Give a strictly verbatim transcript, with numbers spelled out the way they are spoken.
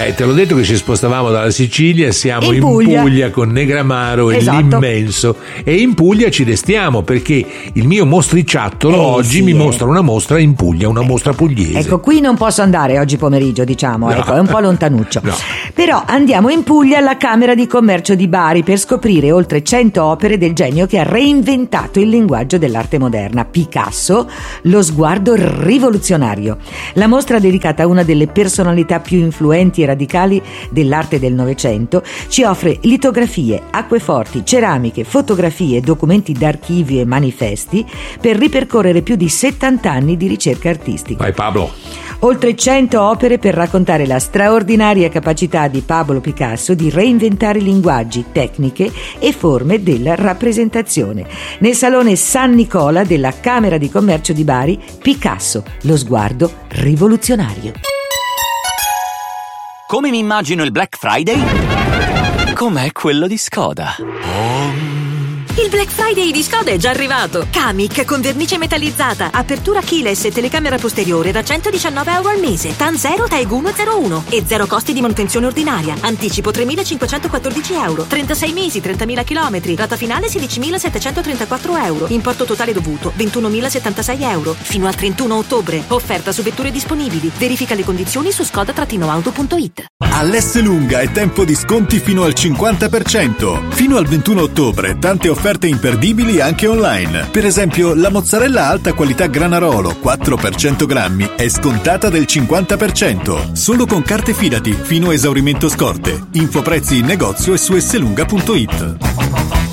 Eh, te l'ho detto che ci spostavamo dalla Sicilia, siamo in, In Puglia. Puglia. con Negramaro Esatto. e l'immenso, e in Puglia ci restiamo perché il mio mostriciattolo Eh, oggi sì, mi eh. mostra una mostra in Puglia, una mostra pugliese. Ecco, qui non posso andare oggi pomeriggio, diciamo, No. ecco, è un po' lontanuccio. No. Però andiamo in Puglia alla Camera di Commercio di Bari per scoprire oltre cento opere del genio che ha reinventato il linguaggio dell'arte moderna, Picasso, lo sguardo rivoluzionario. La mostra, dedicata a una delle personalità più influenti e radicali dell'arte del Novecento, ci offre litografie, acqueforti, ceramiche, fotografie, documenti d'archivio e manifesti per ripercorrere più di settanta anni di ricerca artistica. Vai Pablo. Oltre cento opere per raccontare la straordinaria capacità di Pablo Picasso di reinventare linguaggi, tecniche e forme della rappresentazione. Nel Salone San Nicola della Camera di Commercio di Bari, Picasso, lo sguardo rivoluzionario. Come mi immagino il Black Friday? Com'è quello di Skoda. Il Black Friday di Skoda è già arrivato. Kamiq con vernice metallizzata, apertura keyless e telecamera posteriore da centodiciannove euro al mese. TAN zero, TAEG uno zero uno e zero costi di manutenzione ordinaria. Anticipo tremilacinquecentoquattordici euro. trentasei mesi, trentamila chilometri. Rata finale sedicimilasettecentotrentaquattro euro. Importo totale dovuto ventunomilasettantasei euro. Fino al trentuno ottobre. Offerta su vetture disponibili. Verifica le condizioni su skoda auto punto it. All'Esselunga è tempo di sconti fino al cinquanta per cento. Fino al ventuno ottobre tante offerte imperdibili anche online. Per esempio, la mozzarella alta qualità Granarolo quattro per cento grammi è scontata del cinquanta per cento. Solo con carte Fidati fino a esaurimento scorte. Info prezzi in negozio e su esselunga punto it.